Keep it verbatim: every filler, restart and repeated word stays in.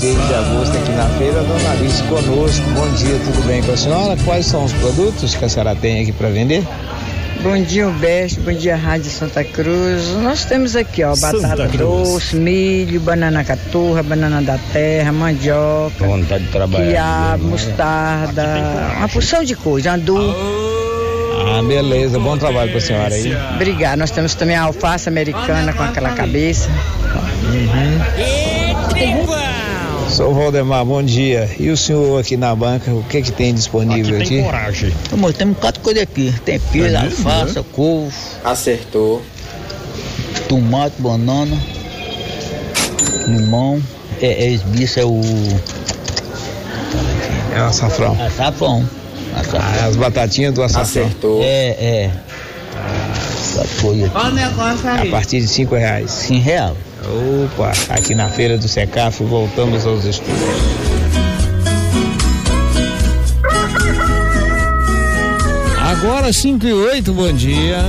três de agosto aqui na feira, dona Alice conosco. Bom dia, tudo bem com a senhora? Quais são os produtos que a senhora tem aqui para vender? Bom dia, Humberto. Bom dia, Rádio Santa Cruz. Nós temos aqui, ó, batata doce, milho, banana caturra, banana da terra, mandioca, Vontade de trabalhar. quiabo, mostarda, uma porção de coisa, andu. Ah, beleza. Bom trabalho para a senhora aí. Obrigada. Nós temos também a alface americana com aquela cabeça. Sou Valdemar, bom dia. E o senhor aqui na banca, o que que tem disponível aqui? Tem coragem. Amor, temos quatro coisas aqui. Tem pera, alface, couve, Acertou. tomate, banana, limão. É, é esbiça, é o É o açafrão. açafrão. açafrão. Ah, as batatinhas do açafrão. Acertou. É, é. Quatro coisas aqui. Olha o negócio A partir de cinco reais. Cinco real. Opa, aqui na feira do Secaf, voltamos aos estudos. Agora cinco e oito, bom dia.